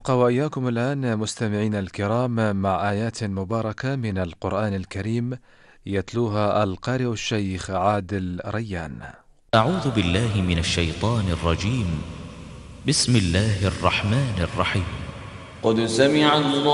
وإياكم الآن مستمعين الكرام مع آيات مباركة من القرآن الكريم يتلوها القارئ الشيخ عادل ريان. أعوذ بالله من الشيطان الرجيم. بسم الله الرحمن الرحيم. قد سمع الله